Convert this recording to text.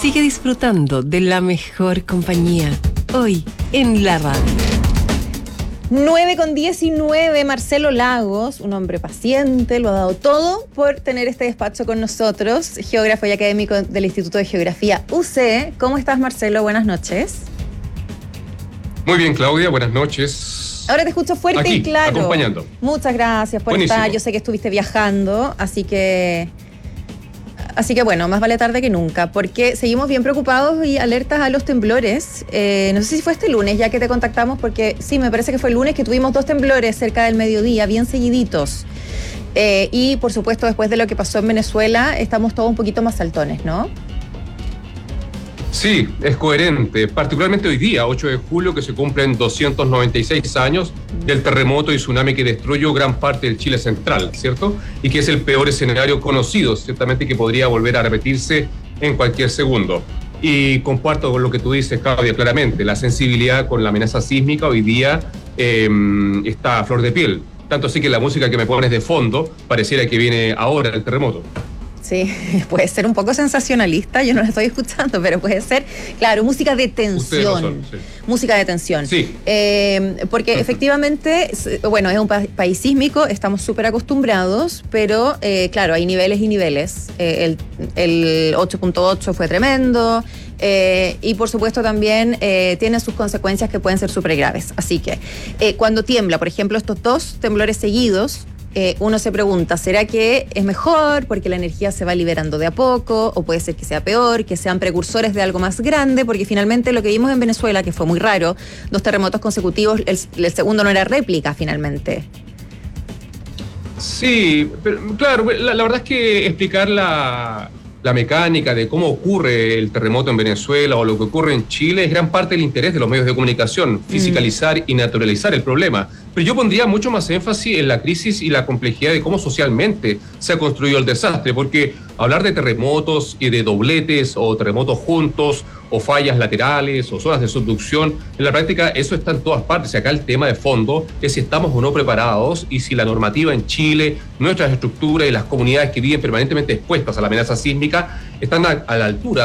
Sigue disfrutando de la mejor compañía. Hoy en la radio. 9:19, Marcelo Lagos, un hombre paciente, lo ha dado todo por tener este despacho con nosotros, geógrafo y académico del Instituto de Geografía UC. ¿Cómo estás, Marcelo? Buenas noches. Muy bien, Claudia, buenas noches. Ahora te escucho fuerte aquí, y claro. Acompañando. Muchas gracias por Buenísimo. estar. Yo sé que estuviste viajando, así que bueno, más vale tarde que nunca, porque seguimos bien preocupados y alertas a los temblores. No sé si fue este lunes ya que te contactamos, porque sí, me parece que fue el lunes que tuvimos 2 temblores cerca del mediodía, bien seguiditos. Y por supuesto, después de lo que pasó en Venezuela, estamos todos un poquito más saltones, ¿no? Sí, es coherente, particularmente hoy día, 8 de julio, que se cumplen 296 años del terremoto y tsunami que destruyó gran parte del Chile central, ¿cierto? Y que es el peor escenario conocido, ciertamente, que podría volver a repetirse en cualquier segundo. Y comparto con lo que tú dices, Claudia, claramente, la sensibilidad con la amenaza sísmica hoy día está a flor de piel. Tanto así que la música que me pones de fondo pareciera que viene ahora el terremoto. Sí, puede ser un poco sensacionalista, yo no la estoy escuchando, pero puede ser, claro, música de tensión. Sí. Música de tensión. Sí. Porque efectivamente, bueno, es un país sísmico, estamos súper acostumbrados, pero claro, hay niveles y niveles. El 8.8 fue tremendo, y por supuesto también tiene sus consecuencias que pueden ser súper graves. Así que cuando tiembla, por ejemplo, estos 2 temblores seguidos, uno se pregunta, ¿será que es mejor porque la energía se va liberando de a poco? ¿O puede ser que sea peor, que sean precursores de algo más grande? Porque finalmente lo que vimos en Venezuela, que fue muy raro, 2 terremotos consecutivos, el segundo no era réplica finalmente. Sí, pero claro, la verdad es que explicar la mecánica de cómo ocurre el terremoto en Venezuela o lo que ocurre en Chile es gran parte del interés de los medios de comunicación, fiscalizar y naturalizar el problema. Pero yo pondría mucho más énfasis en la crisis y la complejidad de cómo socialmente se ha construido el desastre, porque hablar de terremotos y de dobletes o terremotos juntos o fallas laterales o zonas de subducción, en la práctica eso está en todas partes. Y acá el tema de fondo es si estamos o no preparados y si la normativa en Chile, nuestras estructuras y las comunidades que viven permanentemente expuestas a la amenaza sísmica están a la altura